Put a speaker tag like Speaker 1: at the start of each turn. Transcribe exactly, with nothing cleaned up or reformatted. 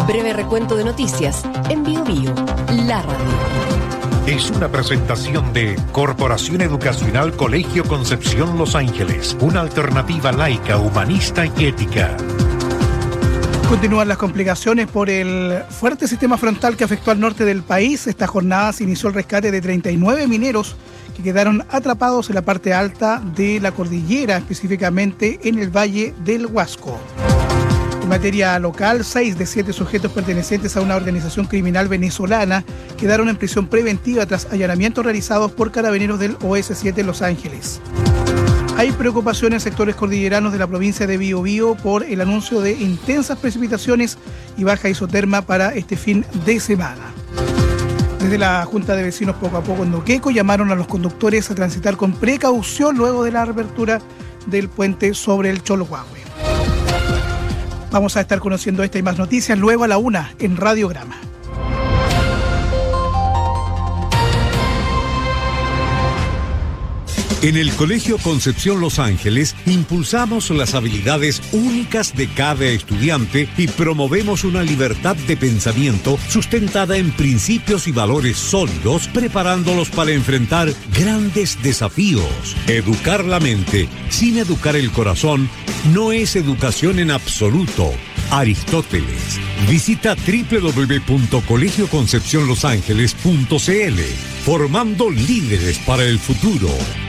Speaker 1: Breve recuento de noticias en Bio Bio, la radio.
Speaker 2: Es una presentación de Corporación Educacional Colegio Concepción Los Ángeles, una alternativa laica, humanista y ética.
Speaker 3: Continúan las complicaciones por el fuerte sistema frontal que afectó al norte del país. Esta jornada se inició el rescate de treinta y nueve mineros que quedaron atrapados en la parte alta de la cordillera, específicamente en el Valle del Huasco. En materia local, seis de siete sujetos pertenecientes a una organización criminal venezolana quedaron en prisión preventiva tras allanamientos realizados por carabineros del O S siete en Los Ángeles. Hay preocupación en sectores cordilleranos de la provincia de Biobío por el anuncio de intensas precipitaciones y baja isoterma para este fin de semana. Desde la Junta de Vecinos Poco a Poco en Doqueco llamaron a los conductores a transitar con precaución luego de la reapertura del puente sobre el Cholhuahue. Vamos a estar conociendo esta y más noticias luego a la una en Radiograma.
Speaker 4: En el Colegio Concepción Los Ángeles impulsamos las habilidades únicas de cada estudiante y promovemos una libertad de pensamiento sustentada en principios y valores sólidos, preparándolos para enfrentar grandes desafíos. Educar la mente sin educar el corazón no es educación en absoluto. Aristóteles. Visita doble u doble u doble u punto colegio concepción los ángeles punto c l. Formando líderes para el futuro.